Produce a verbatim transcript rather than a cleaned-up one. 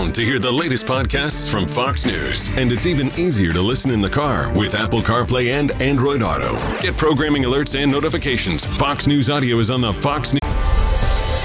phone to hear the latest podcasts from Fox News. And it's even easier to listen in the car with Apple CarPlay and Android Auto. Get programming alerts and notifications. Fox News Audio is on the Fox News.